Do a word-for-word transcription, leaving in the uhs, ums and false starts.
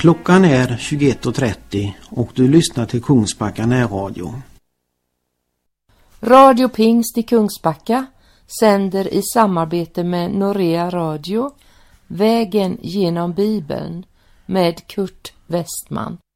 Klockan är tjugoett och trettio och du lyssnar till Kungsbacka närradio. Radio Pingst i Kungsbacka sänder i samarbete med Norea Radio Vägen genom Bibeln med Kurt Westman.